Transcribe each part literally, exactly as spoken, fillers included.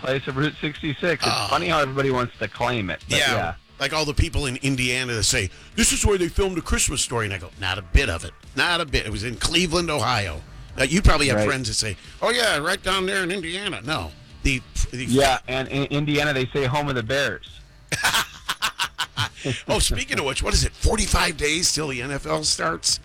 birthplace of Route sixty-six. It's Oh. funny how everybody wants to claim it. But Yeah, yeah. like all the people in Indiana that say, this is where they filmed A Christmas Story. And I go, not a bit of it. Not a bit. It was in Cleveland, Ohio. Now, you probably have Right. friends that say, oh, yeah, right down there in Indiana. No. The, the Yeah, and in Indiana, they say home of the Bears. Oh, speaking of which, what is it, forty-five days till the N F L starts?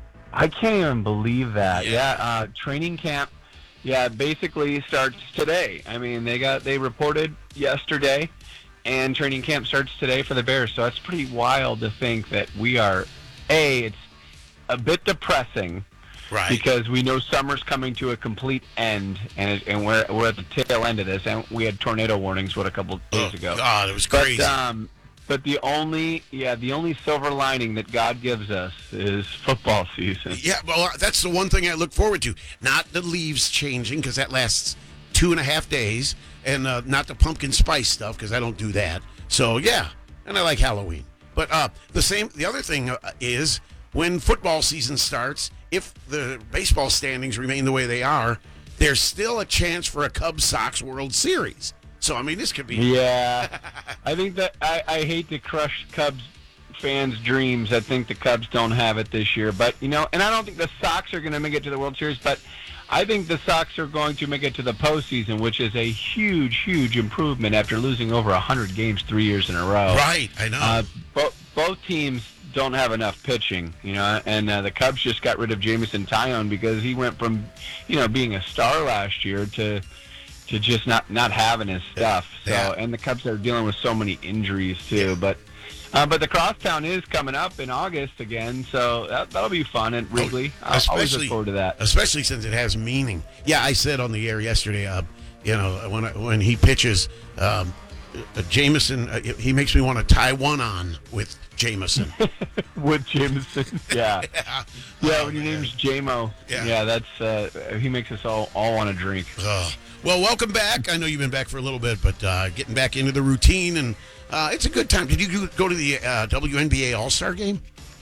I can't even believe that. Yeah. Yeah, uh, training camp, yeah, basically starts today. I mean, they got they reported yesterday, and training camp starts today for the Bears. So it's pretty wild to think that we are, A, it's a bit depressing Right. because we know summer's coming to a complete end, and it, and we're we're at the tail end of this, and we had tornado warnings, what, a couple days Oh, ago. God, it was But, crazy. um, but the only, yeah, the only silver lining that God gives us is football season. Yeah, well, that's the one thing I look forward to. Not the leaves changing, because that lasts two and a half days, and uh, not the pumpkin spice stuff, because I don't do that. So, yeah, and I like Halloween. But uh, the same, the other thing uh, is when football season starts, if the baseball standings remain the way they are, there's still a chance for a Cubs-Sox World Series. So, I mean, this could be... Yeah, I think that I, I hate to crush Cubs fans' dreams. I think the Cubs don't have it this year, but you know, and I don't think the Sox are going to make it to the World Series, but I think the Sox are going to make it to the postseason, which is a huge, huge improvement after losing over one hundred games three years in a row. Right, I know. Uh, bo- both teams don't have enough pitching, you know, and uh, the Cubs just got rid of Jameson Taillon because he went from, you know, being a star last year to to just not, not having his stuff. So, Yeah. and the Cubs are dealing with so many injuries too. Yeah. But uh, but the Crosstown is coming up in August again, so that, that'll be fun at Wrigley. I always look forward to that. Especially since it has meaning. Yeah, I said on the air yesterday, uh, you know, when I, when he pitches, um, uh, Jameson, uh, he makes me want to tie one on with Jameson. With Jameson, yeah, yeah, yeah. Oh, when your man. name's J-Mo, Yeah. yeah, that's uh, he makes us all all want to drink. Oh. Well, welcome back. I know you've been back for a little bit, but uh, getting back into the routine, and uh, it's a good time. Did you go to the uh, W N B A All-Star game?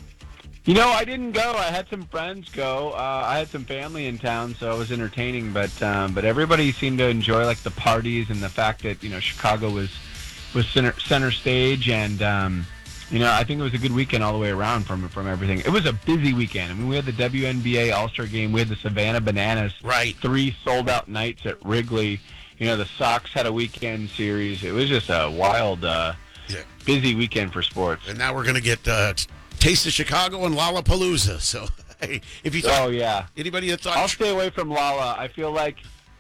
You know, I didn't go. I had some friends go. Uh, I had some family in town, so it was entertaining. But um, but everybody seemed to enjoy like the parties and the fact that you know Chicago was was center center stage, and um, you know I think it was a good weekend all the way around from from everything. It was a busy weekend. I mean, we had the W N B A All-Star game. We had the Savannah Bananas. Right. Three sold out nights at Wrigley. You know, the Sox had a weekend series. It was just a wild, uh, Yeah. busy weekend for sports. And now we're going to get uh, Taste of Chicago and Lollapalooza. So, hey, if you thought, Oh yeah. anybody that thought... I'll stay away from Lala. I feel like,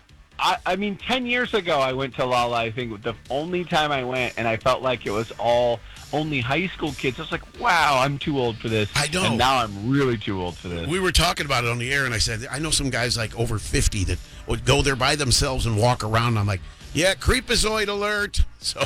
I, I mean, ten years ago I went to Lala. I think the only time I went, and I felt like it was all only high school kids. I was like, wow, I'm too old for this. I know. And now I'm really too old for this. We were talking about it on the air, and I said, I know some guys like over fifty that would go there by themselves and walk around. I'm like, yeah, creepazoid alert. So,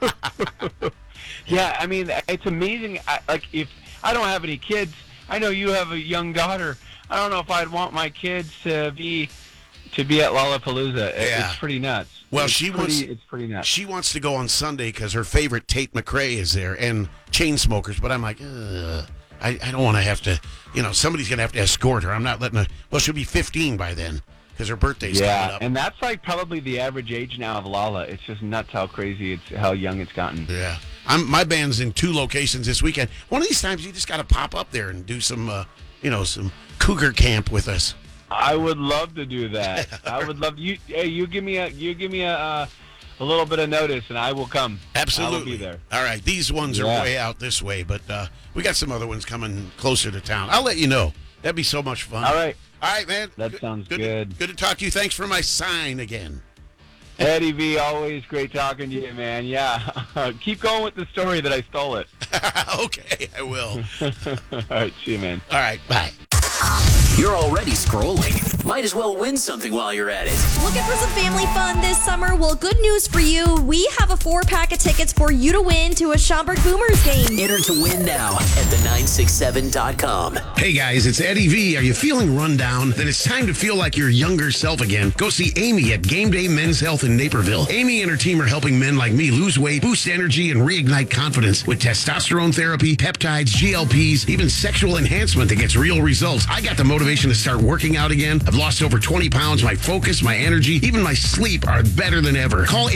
Yeah, I mean, it's amazing. I, like, if I don't have any kids, I know you have a young daughter. I don't know if I'd want my kids to be to be at Lollapalooza. It- Yeah. It's pretty nuts. Well, it's she pretty, wants- It's pretty nuts. she wants to go on Sunday because her favorite Tate McRae is there and Chainsmokers. But I'm like, Ugh, I, I don't want to have to, you know, somebody's going to have to escort her. I'm not letting her. Well, she'll be fifteen by then because her birthday's coming Yeah, up. and that's like probably the average age now of Lala. It's just nuts how crazy it's how young it's gotten. Yeah. I'm, my band's in two locations this weekend. One of these times you just got to pop up there and do some, uh, you know, some cougar camp with us. I would love to do that. I would love you. Hey, you give me a you give me a uh, a little bit of notice, and I will come. Absolutely. I will be there. All right. These ones are Yeah. way out this way, but uh, we got some other ones coming closer to town. I'll let you know. That'd be so much fun. All right, All right, man. that Good- sounds good. good. To, good to talk to you. Thanks for my sign again. Eddie V, always great talking to you, man. Yeah, keep going with the story that I stole it. Okay, I will. All right, see you, man. All right, bye. You're already scrolling. Might as well win something while you're at it. Looking for some family fun this summer? Well, good news for you. We have a four-pack of tickets for you to win to a Schaumburg Boomers game. Enter to win now at the nine six seven dot com. Hey guys, it's Eddie V. Are you feeling run down? Then it's time to feel like your younger self again. Go see Amy at Game Day Men's Health in Naperville. Amy and her team are helping men like me lose weight, boost energy, and reignite confidence with testosterone therapy, peptides, G L Ps, even sexual enhancement that gets real results. I got the motivation to start working out again. I've lost over twenty pounds. My focus, my energy, even my sleep are better than ever. Call